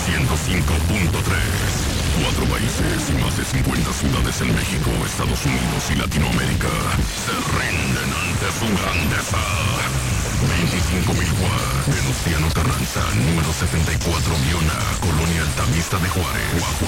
105.3. 4 países y más de 50 ciudades en México, Estados Unidos y Latinoamérica se rinden ante su grandeza. 25.000 watts. Venustiano Carranza, número 74, Viona, Colonia Altavista de Juárez.